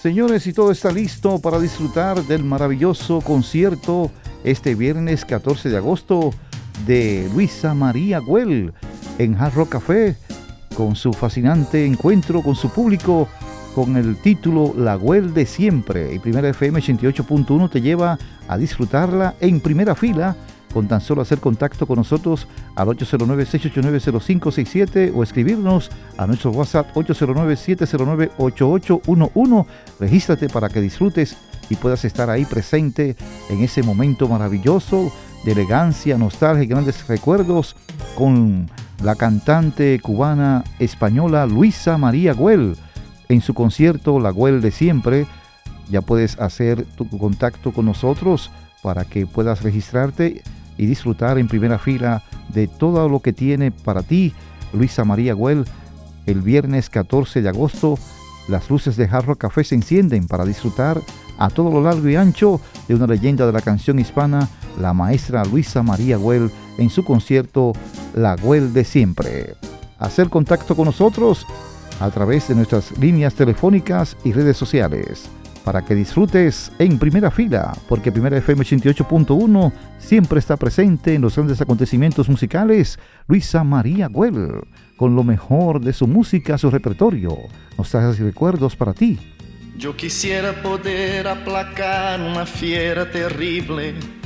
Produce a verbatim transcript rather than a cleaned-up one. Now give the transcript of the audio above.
Señores, y todo está listo para disfrutar del maravilloso concierto este viernes catorce de agosto de Luisa María Güell en Hard Rock Café, con su fascinante encuentro con su público con el título La Güell de Siempre. Y Primera F M ochenta y ocho punto uno te lleva a disfrutarla en primera fila con tan solo hacer contacto con nosotros al ocho cero nueve, seis ocho nueve, cero cinco seis siete o escribirnos a nuestro WhatsApp ocho cero nueve, siete cero nueve, ocho ocho uno uno. Regístrate para que disfrutes y puedas estar ahí presente en ese momento maravilloso de elegancia, nostalgia y grandes recuerdos con la cantante cubana española Luisa María Güell en su concierto La Güell de Siempre. Ya puedes hacer tu contacto con nosotros para que puedas registrarte y disfrutar en primera fila de todo lo que tiene para ti Luisa María Güell. El viernes catorce de agosto las luces de Hard Rock Café se encienden para disfrutar a todo lo largo y ancho de una leyenda de la canción hispana, la maestra Luisa María Güell, en su concierto La Güell de Siempre. Hacer contacto con nosotros a través de nuestras líneas telefónicas y redes sociales para que disfrutes en primera fila, porque Primera F M ochenta y ocho punto uno siempre está presente en los grandes acontecimientos musicales. Luisa María Güell, con lo mejor de su música, su repertorio, nostalgias y recuerdos para ti. Yo quisiera poder aplacar una fiera terrible